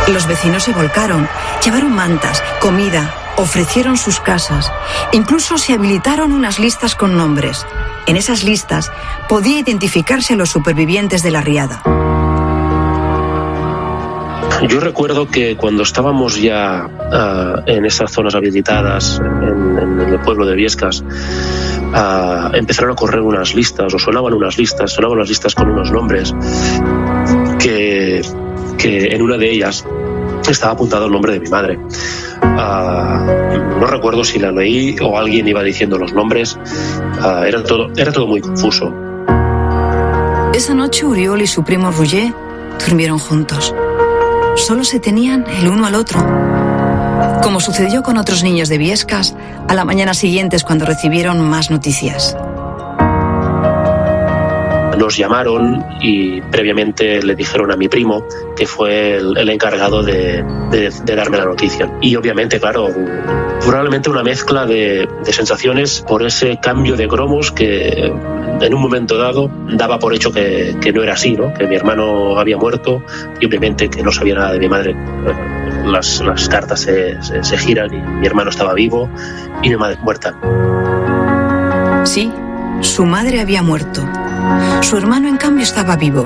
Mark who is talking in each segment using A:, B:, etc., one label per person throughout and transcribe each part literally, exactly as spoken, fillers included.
A: Los vecinos se volcaron, llevaron mantas, comida, ofrecieron sus casas. Incluso se habilitaron unas listas con nombres. En esas listas podía identificarse a los supervivientes de la riada.
B: Yo recuerdo que cuando estábamos ya uh, en esas zonas habilitadas en, en el pueblo de Biescas, uh, empezaron a correr unas listas, o sonaban unas listas, sonaban las listas con unos nombres, que, que en una de ellas estaba apuntado el nombre de mi madre. Uh, no recuerdo si la leí o alguien iba diciendo los nombres. Uh, era todo, era todo muy confuso.
A: Esa noche Uriol y su primo Roger durmieron juntos. Solo se tenían el uno al otro. Como sucedió con otros niños de Biescas, a la mañana siguiente es cuando recibieron más noticias.
B: Nos llamaron y previamente le dijeron a mi primo, que fue el, el encargado de, de, de darme la noticia. Y obviamente, claro, probablemente una mezcla de, de sensaciones por ese cambio de cromos que en un momento dado daba por hecho que, que no era así, ¿no? Que mi hermano había muerto y obviamente que no sabía nada de mi madre. Las, las cartas se, se, se giran y mi hermano estaba vivo y mi madre muerta.
A: Sí, su madre había muerto. Su hermano, en cambio, estaba vivo.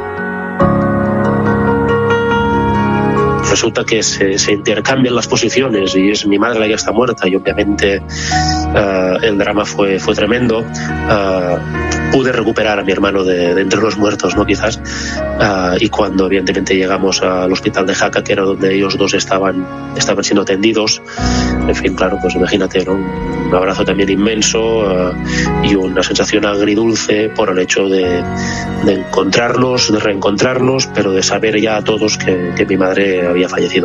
B: Resulta que se, se intercambian las posiciones y es mi madre la que está muerta y obviamente uh, el drama fue, fue tremendo. Uh, pude recuperar a mi hermano de, de entre los muertos, ¿no? Quizás. Uh, y cuando evidentemente llegamos al hospital de Jaca, que era donde ellos dos estaban, estaban siendo atendidos, en fin, claro, pues imagínate, ¿no? Un abrazo también inmenso uh, y una sensación agridulce por el hecho de, de encontrarnos, de reencontrarnos, pero de saber ya a todos que, que mi madre había fallecido.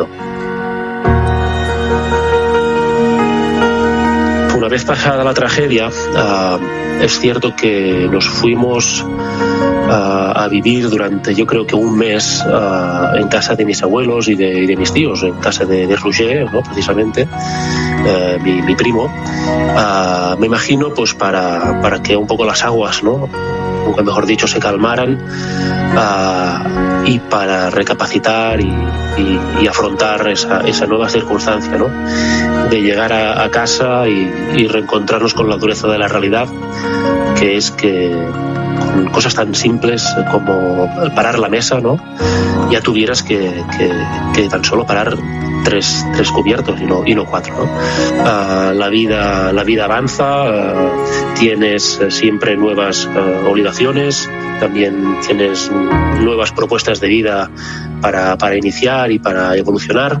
B: Una vez pasada la tragedia, uh, es cierto que nos fuimos uh, a vivir durante, yo creo que un mes, uh, en casa de mis abuelos y de, y de mis tíos, en casa de, de Roger, ¿no? Precisamente, uh, mi, mi primo. Uh, me imagino, pues, para, para que un poco las aguas, ¿no? Nunca mejor dicho, se calmaran uh, y para recapacitar y, y, y afrontar esa, esa nueva circunstancia, ¿no? De llegar a, a casa y, y reencontrarnos con la dureza de la realidad, que es que con cosas tan simples como parar la mesa, ¿no? Ya tuvieras que, que, que tan solo parar tres, tres cubiertos y no, y no cuatro, ¿no? Uh, la vida, la vida avanza, uh, tienes siempre nuevas uh, obligaciones, también tienes nuevas propuestas de vida para, para iniciar y para evolucionar.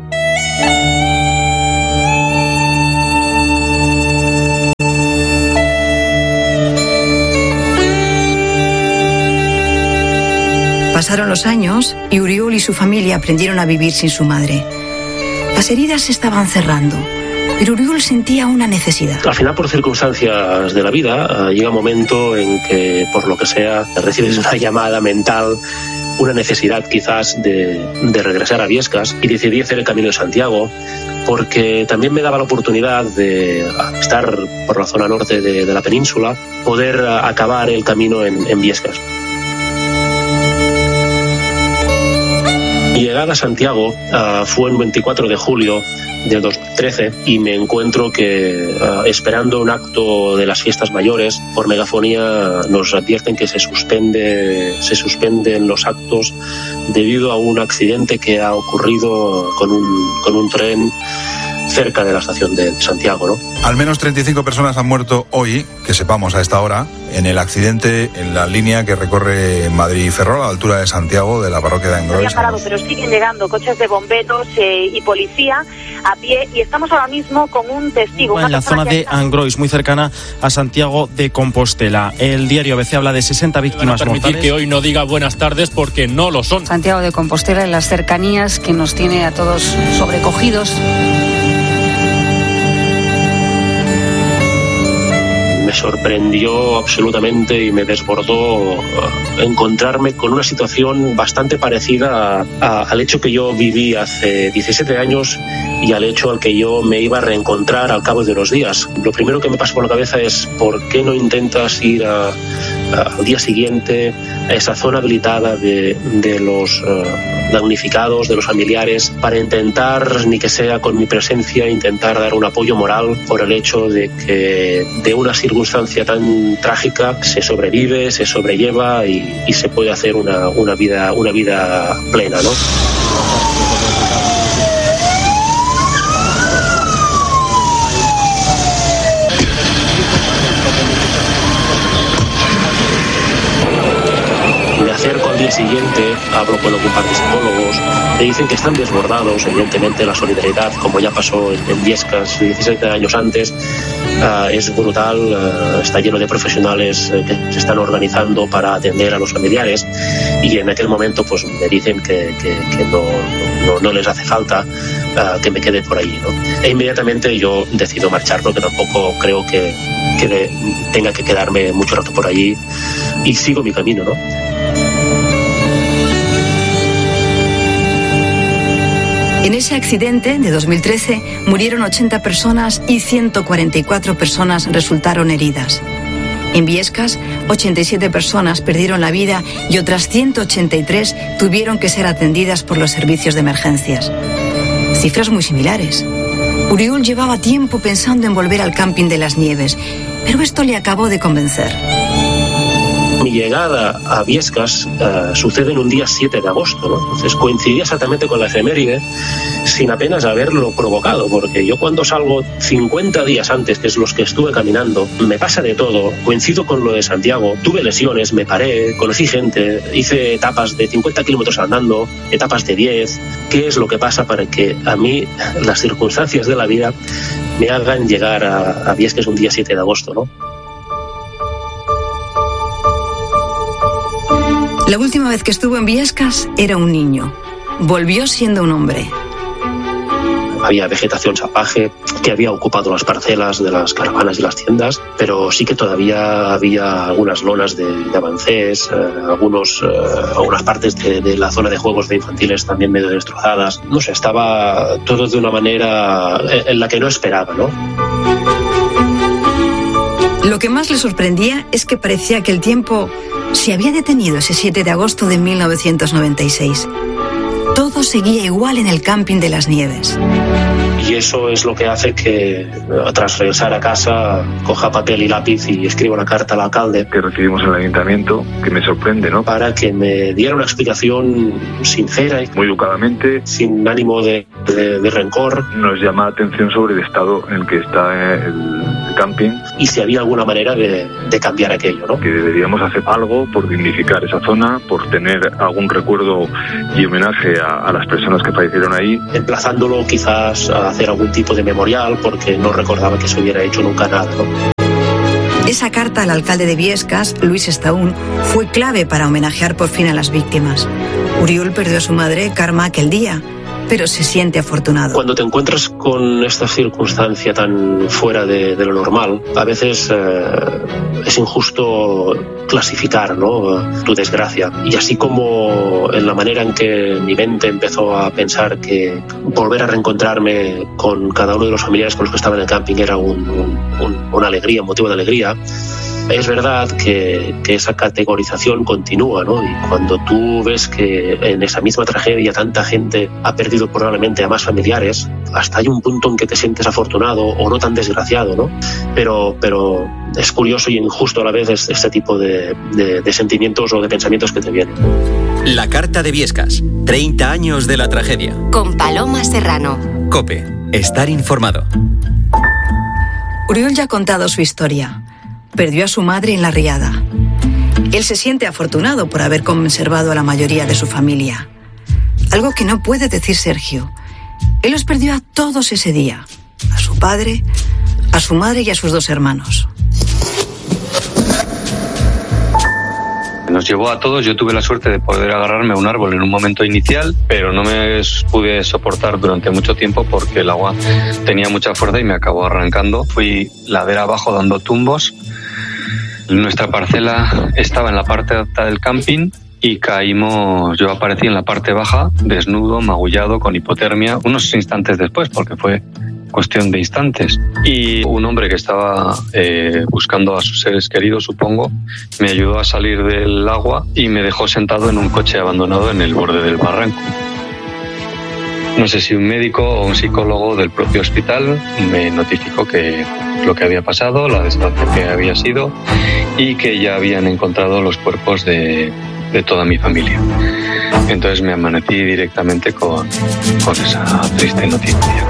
A: Pasaron los años y Uriol y su familia aprendieron a vivir sin su madre. Las heridas se estaban cerrando, pero Uriol sentía una necesidad.
B: Al final, por circunstancias de la vida, llega un momento en que, por lo que sea, recibes una llamada mental, una necesidad quizás de, de regresar a Biescas, y decidí hacer el Camino de Santiago porque también me daba la oportunidad de estar por la zona norte de, de la península, poder acabar el camino en, en Biescas. Mi llegada a Santiago uh, fue el veinticuatro de julio de dos mil trece y me encuentro que, uh, esperando un acto de las fiestas mayores, por megafonía nos advierten que se suspende, se suspenden los actos debido a un accidente que ha ocurrido con un, con un tren cerca de la estación de Santiago, ¿no?
C: Al menos treinta y cinco personas han muerto hoy, que sepamos a esta hora, en el accidente en la línea que recorre Madrid-Ferrol, a la altura de Santiago, de la parroquia de Angrois.
D: Había parado, pero siguen llegando coches de bomberos eh, y policía a pie, y estamos ahora mismo con un testigo.
E: En la zona de Angrois, muy cercana a Santiago de Compostela. El diario A B C habla de sesenta víctimas
F: mortales. Permitir que hoy no diga buenas tardes porque no lo son.
G: Santiago de Compostela, en las cercanías, que nos tiene a todos sobrecogidos.
B: Me sorprendió absolutamente y me desbordó encontrarme con una situación bastante parecida a, a, al hecho que yo viví hace diecisiete años y al hecho al que yo me iba a reencontrar al cabo de unos días. Lo primero que me pasó por la cabeza es ¿por qué no intentas ir a, a, al día siguiente a esa zona habilitada de, de los uh, damnificados, de los familiares, para intentar, ni que sea con mi presencia, intentar dar un apoyo moral por el hecho de que de una circunstancia tan trágica se sobrevive, se sobrelleva y, y se puede hacer una, una, vida, una vida plena, ¿no? Al día siguiente hablo con un par de psicólogos, me dicen que están desbordados, evidentemente la solidaridad, como ya pasó en, en Biescas diecisiete años antes, uh, es brutal, uh, está lleno de profesionales uh, que se están organizando para atender a los familiares y en aquel momento pues me dicen que, que, que no, no, no les hace falta uh, que me quede por allí, ¿no? E inmediatamente yo decido marchar porque tampoco creo que, que de, tenga que quedarme mucho rato por allí y sigo mi camino, ¿no?
A: En ese accidente de dos mil trece murieron ochenta personas y ciento cuarenta y cuatro personas resultaron heridas. En Biescas, ochenta y siete personas perdieron la vida y otras ciento ochenta y tres tuvieron que ser atendidas por los servicios de emergencias. Cifras muy similares. Uriol llevaba tiempo pensando en volver al camping de las Nieves, pero esto le acabó de convencer.
B: Mi llegada a Biescas uh, sucede en un día siete de agosto, ¿no? Entonces coincidía exactamente con la efeméride sin apenas haberlo provocado, porque yo cuando salgo cincuenta días antes, que es los que estuve caminando, me pasa de todo, coincido con lo de Santiago, tuve lesiones, me paré, conocí gente, hice etapas de cincuenta kilómetros andando, etapas de diez. ¿Qué es lo que pasa para que a mí las circunstancias de la vida me hagan llegar a, a Biescas un día siete de agosto, ¿no?
A: La última vez que estuvo en Biescas era un niño. Volvió siendo un hombre.
B: Había vegetación salvaje que había ocupado las parcelas de las caravanas y las tiendas, pero sí que todavía había algunas lonas de, de avancés, eh, algunos, eh, algunas partes de, de la zona de juegos de infantiles también medio destrozadas. No sé, estaba todo de una manera en la que no esperaba, ¿no?
A: Lo que más le sorprendía es que parecía que el tiempo se había detenido ese siete de agosto de mil novecientos noventa y seis. Todo seguía igual en el camping de las Nieves.
B: Y eso es lo que hace que, tras regresar a casa, coja papel y lápiz y escriba una carta al alcalde
H: que recibimos en el ayuntamiento, que me sorprende, ¿no?
B: Para que me diera una explicación sincera y
H: muy educadamente,
B: sin ánimo de, de, de rencor.
H: Nos llama la atención sobre el estado en el que está el, el camping.
B: Y si había alguna manera de, de cambiar aquello, ¿no?
H: Que deberíamos hacer algo por dignificar esa zona, por tener algún recuerdo y homenaje a, a las personas que fallecieron ahí.
B: Emplazándolo quizás a hacer algún tipo de memorial, porque no recordaba que se hubiera hecho nunca nada, ¿no?
A: Esa carta al alcalde de Biescas, Luis Estaún, fue clave para homenajear por fin a las víctimas. Uriol perdió a su madre, Carma, aquel día, pero se siente afortunado.
B: Cuando te encuentras con esta circunstancia tan fuera de, de lo normal, a veces eh, es injusto clasificar, ¿no?, tu desgracia. Y así como en la manera en que mi mente empezó a pensar que volver a reencontrarme con cada uno de los familiares con los que estaba en el camping era un, un, un, una alegría, un motivo de alegría, es verdad que, que esa categorización continúa, ¿no? Y cuando tú ves que en esa misma tragedia tanta gente ha perdido probablemente a más familiares, hasta hay un punto en que te sientes afortunado o no tan desgraciado, ¿no? Pero, pero es curioso y injusto a la vez este tipo de, de, de sentimientos o de pensamientos que te vienen.
I: La Carta de Biescas, treinta años de la tragedia.
J: Con Paloma Serrano.
I: COPE, estar informado.
A: Uriol ya ha contado su historia. Perdió a su madre en la riada. Él se siente afortunado por haber conservado a la mayoría de su familia. Algo que no puede decir Sergio. Él los perdió a todos ese día. A su padre, a su madre y a sus dos hermanos.
K: Nos llevó a todos. Yo tuve la suerte de poder agarrarme a un árbol en un momento inicial, pero no me pude soportar durante mucho tiempo porque el agua tenía mucha fuerza y me acabó arrancando. Fui ladera abajo dando tumbos. Nuestra parcela estaba en la parte alta del camping y caímos, yo aparecí en la parte baja, desnudo, magullado, con hipotermia, unos instantes después, porque fue cuestión de instantes. Y un hombre que estaba eh, buscando a sus seres queridos, supongo, me ayudó a salir del agua y me dejó sentado en un coche abandonado en el borde del barranco. No sé si un médico o un psicólogo del propio hospital me notificó que lo que había pasado, la desgracia que había sido y que ya habían encontrado los cuerpos de, de toda mi familia. Entonces me amanecí directamente con, con esa triste noticia.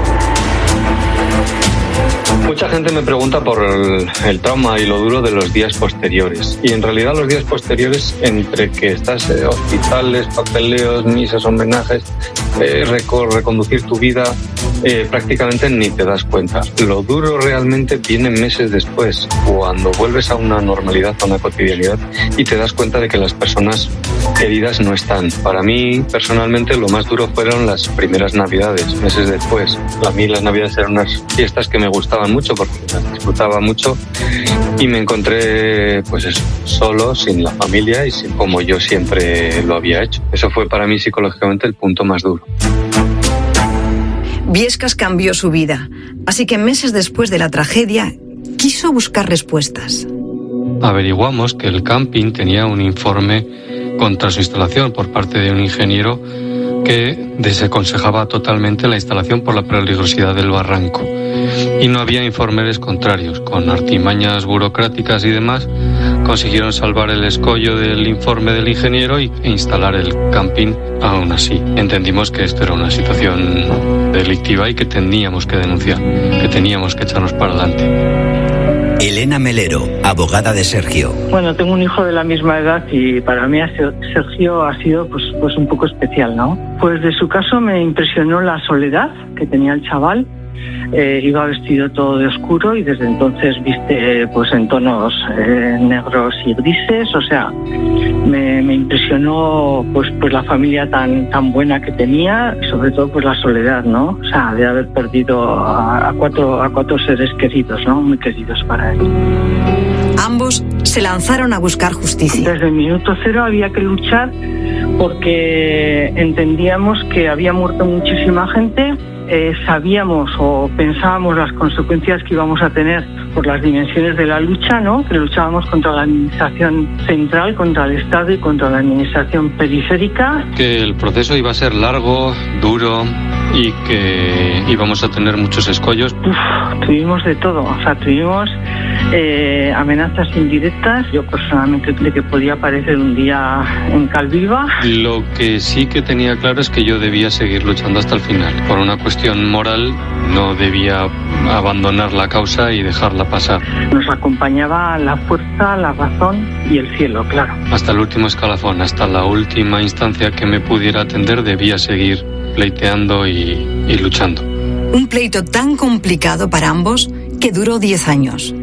K: Mucha gente me pregunta por el, el trauma y lo duro de los días posteriores. Y en realidad los días posteriores, entre que estás en hospitales, papeleos, misas, homenajes, eh, recor, reconducir tu vida, eh, prácticamente ni te das cuenta. Lo duro realmente viene meses después, cuando vuelves a una normalidad, a una cotidianidad, y te das cuenta de que las personas queridas no están. Para mí, personalmente, lo más duro fueron las primeras Navidades, meses después. A mí las Navidades eran unas fiestas que me gustaban mucho porque las disfrutaba mucho y me encontré pues eso, solo, sin la familia y sin, como yo siempre lo había hecho. Eso fue para mí psicológicamente el punto más duro.
A: Biescas cambió su vida, así que meses después de la tragedia quiso buscar respuestas.
K: Averiguamos que el camping tenía un informe contra su instalación por parte de un ingeniero que desaconsejaba totalmente la instalación por la peligrosidad del barranco. Y no había informes contrarios. Con artimañas burocráticas y demás, consiguieron salvar el escollo del informe del ingeniero e instalar el camping. Aún así, entendimos que esto era una situación delictiva y que teníamos que denunciar, que teníamos que echarnos para adelante.
I: Elena Melero, abogada de Sergio.
L: Bueno, tengo un hijo de la misma edad y para mí Sergio ha sido pues, pues un poco especial, ¿no? Pues de su caso me impresionó la soledad que tenía el chaval. Eh, iba vestido todo de oscuro y desde entonces viste pues en tonos eh, negros y grises, o sea, me, me impresionó pues pues la familia tan tan buena que tenía, sobre todo pues la soledad, ¿no? O sea, de haber perdido a, a cuatro a cuatro seres queridos, ¿no? Muy queridos para él.
A: Ambos se lanzaron a buscar justicia.
L: Desde el minuto cero había que luchar porque entendíamos que había muerto muchísima gente. Eh, sabíamos o pensábamos las consecuencias que íbamos a tener por las dimensiones de la lucha, ¿no? Que luchábamos contra la administración central, contra el Estado y contra la administración periférica.
K: Que el proceso iba a ser largo, duro y que íbamos a tener muchos escollos.
L: Uf, tuvimos de todo, o sea, tuvimos eh, amenazas indirectas. Yo personalmente creí que podía aparecer un día en Calviva.
K: Lo que sí que tenía claro es que yo debía seguir luchando hasta el final. Por una cuestión moral no debía abandonar la causa y dejarla pasar.
L: Nos acompañaba la fuerza, la razón y el cielo, claro.
K: Hasta el último escalafón, hasta la última instancia que me pudiera atender, debía seguir pleiteando y, y luchando.
A: Un pleito tan complicado para ambos que duró diez años.